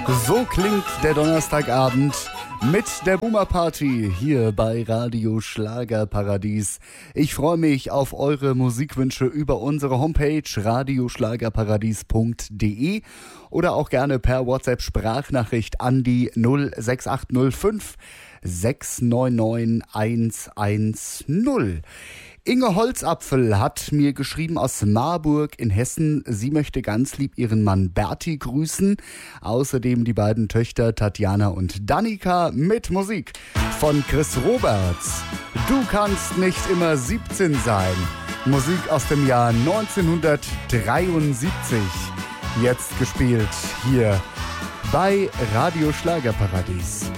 So klingt der Donnerstagabend mit der Boomer Party hier bei Radio Schlagerparadies. Ich freue mich auf eure Musikwünsche über unsere Homepage radioschlagerparadies.de oder auch gerne per WhatsApp-Sprachnachricht an die 06805 699 110. Inge Holzapfel hat mir geschrieben aus Marburg in Hessen. Sie möchte ganz lieb ihren Mann Berti grüßen. Außerdem die beiden Töchter Tatjana und Danica mit Musik von Chris Roberts. Du kannst nicht immer 17 sein. Musik aus dem Jahr 1973. Jetzt gespielt hier bei Radio Schlagerparadies.